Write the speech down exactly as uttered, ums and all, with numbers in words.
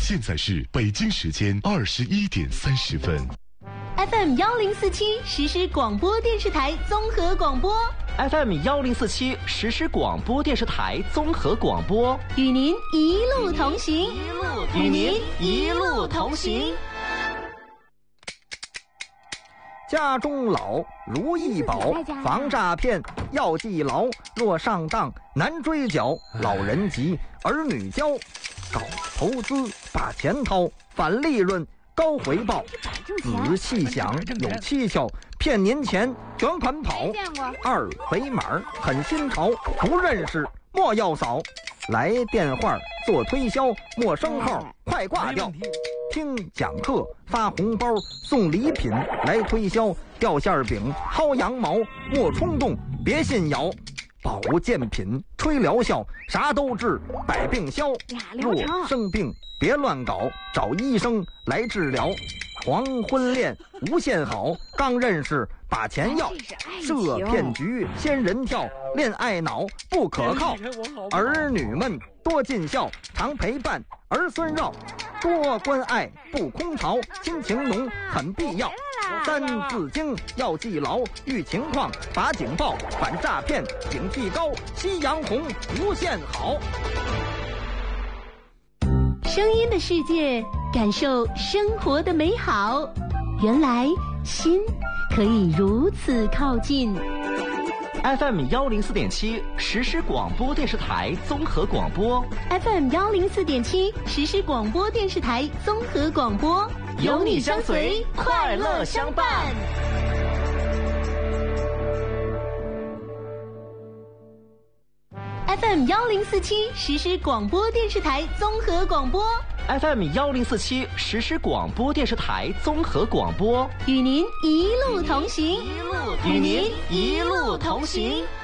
现在是北京时间二十一点三十分。 F M 幺零四七实时广播电视台综合广播 ，F M 幺零四七实时广播电视台综合广播， 与您一路同行， 与您一路同行。 家中老，如意宝，防诈骗要记牢。若上当难追缴，老人急，儿女教。搞投资把钱掏，返利润高回报。仔细想有蹊跷，骗您钱卷款跑。二维码很新潮，不认识莫要扫。来电话做推销，陌生号快挂掉。听讲课发红包送礼品来推销，掉馅饼薅羊毛莫冲动别信谣。保健品吹疗效啥都治百病消，若生病别乱搞，找医生来治疗。黄昏恋无限好，刚认识把钱要。设骗局仙人跳，恋爱脑不可靠。儿女们多尽孝，常陪伴儿孙绕。多关爱不空巢，亲情浓很必要。三字经要记牢，遇情况把警报，反诈骗警惕高，夕阳红无限好。 声音的世界，感受生活的美好。原来心可以如此靠近。 F M 幺零四点七实时广播电视台综合广播 ，F M 幺零四点七实时广播电视台综合广播， 有你相随，快乐相伴。 F M 幺零四七实时广播电视台综合广播 ，F M 幺零四七实时广播电视台综合广播， 与您一路同行， 与您一路同行。